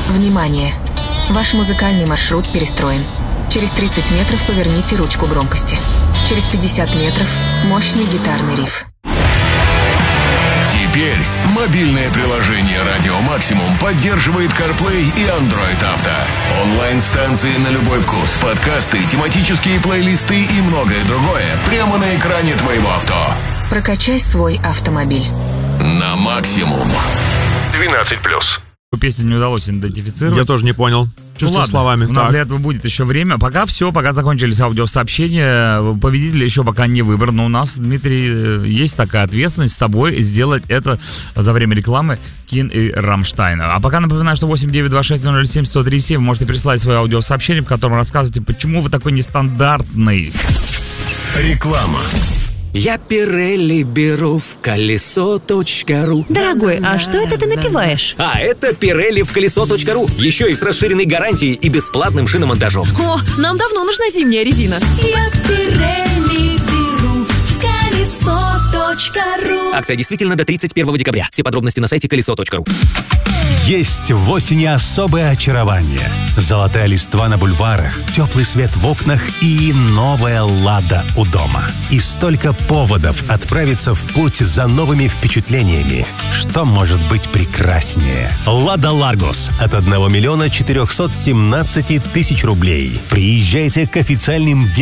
Внимание! Ваш музыкальный маршрут перестроен. Через 30 метров поверните ручку громкости. Через 50 метров мощный гитарный риф. Теперь мобильное приложение «Радио Максимум» поддерживает CarPlay и Android Auto. Онлайн-станции на любой вкус, подкасты, тематические плейлисты и многое другое прямо на экране твоего авто. Прокачай свой автомобиль. На максимум. 12+. Песню не удалось идентифицировать. Я тоже не понял. Чувствую словами. У нас для этого будет еще время. Пока все, пока закончились аудиосообщения. Победителя еще пока не выбран. Но у нас, Дмитрий, есть такая ответственность с тобой сделать это за время рекламы Кин и Рамштайна. А пока напоминаю, что 8926-007-1037 вы можете прислать свое аудиосообщение, в котором рассказываете, почему вы такой нестандартный. Реклама. Я Пирелли беру в колесо.ру. Дорогой, а что это ты напиваешь? А это Пирелли в колесо.ру. Еще и с расширенной гарантией и бесплатным шиномонтажом. О, нам давно нужна зимняя резина. Я Пирелли беру в колесо.ру. Акция действительно до 31 декабря. Все подробности на сайте колесо.ру. Есть в осени особое очарование. Золотая листва на бульварах, теплый свет в окнах и новая «Лада» у дома. И столько поводов отправиться в путь за новыми впечатлениями. Что может быть прекраснее? «Лада Ларгус» от 1 417 000 рублей. Приезжайте к официальным